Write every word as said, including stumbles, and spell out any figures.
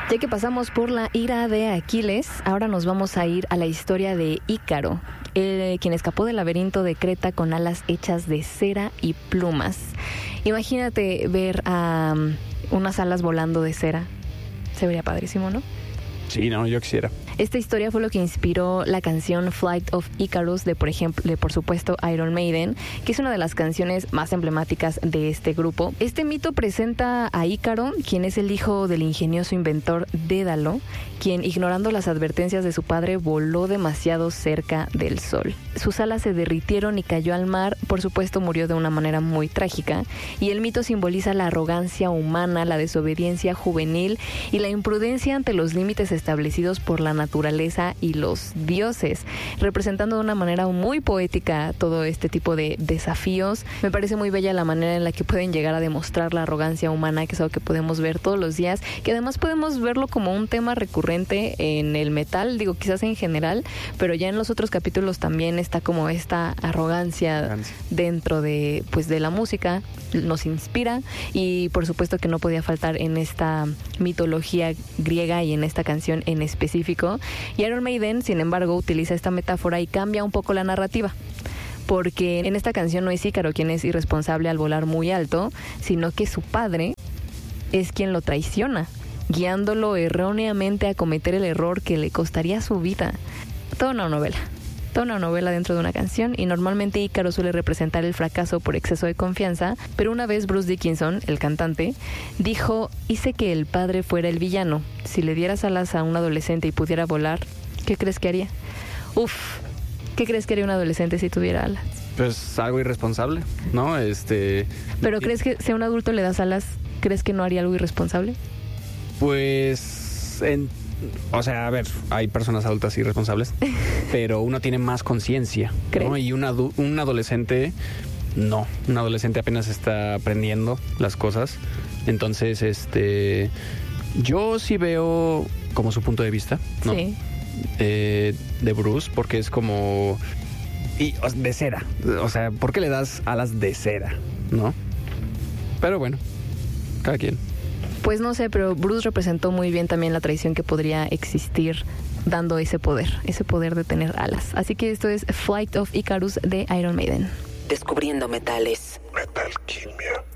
Ya que pasamos por la ira de Aquiles, ahora nos vamos a ir a la historia de Ícaro, eh, quien escapó del laberinto de Creta con alas hechas de cera y plumas. Imagínate ver a um, unas alas volando de cera. Se vería padrísimo, ¿no? Sí, no, yo quisiera. Esta historia fue lo que inspiró la canción Flight of Icarus de, por ejemplo, de, por supuesto, Iron Maiden, que es una de las canciones más emblemáticas de este grupo. Este mito presenta a Ícaro, quien es el hijo del ingenioso inventor Dédalo, quien, ignorando las advertencias de su padre, voló demasiado cerca del sol. Sus alas se derritieron y cayó al mar. Por supuesto, murió de una manera muy trágica. Y el mito simboliza la arrogancia humana, la desobediencia juvenil y la imprudencia ante los límites establecidos por la naturaleza y los dioses, representando de una manera muy poética todo este tipo de desafíos. Me parece muy bella la manera en la que pueden llegar a demostrar la arrogancia humana, que es algo que podemos ver todos los días, que además podemos verlo como un tema recurrente en el metal, digo, quizás en general, pero ya en los otros capítulos también está como esta arrogancia, arrogancia. dentro de, pues, de la música, nos inspira, y por supuesto que no podía faltar en esta mitología griega y en esta canción en específico. Y Iron Maiden, sin embargo, utiliza esta metáfora y cambia un poco la narrativa, porque en esta canción no es Ícaro quien es irresponsable al volar muy alto, sino que su padre es quien lo traiciona, guiándolo erróneamente a cometer el error que le costaría su vida. Toda una novela. Toda una novela dentro de una canción, y normalmente Ícaro suele representar el fracaso por exceso de confianza, pero una vez Bruce Dickinson, el cantante, dijo: hice que el padre fuera el villano. Si le dieras alas a un adolescente y pudiera volar, ¿qué crees que haría? Uf, ¿qué crees que haría un adolescente si tuviera alas? Pues algo irresponsable, ¿no? Este... ¿Pero crees que si a un adulto le das alas, crees que no haría algo irresponsable? Pues... En... O sea, a ver, hay personas adultas irresponsables, pero uno tiene más conciencia, ¿no? Y un, adu- un adolescente, no. Un adolescente apenas está aprendiendo las cosas. Entonces, este... yo sí veo como su punto de vista, ¿no? Sí. Eh, de Bruce, porque es como... Y de cera. O sea, ¿por qué le das alas de cera, no? Pero bueno, cada quien. Pues no sé, pero Bruce representó muy bien también la traición que podría existir dando ese poder, ese poder de tener alas. Así que esto es Flight of Icarus de Iron Maiden. Descubriendo metales. Metalquimia.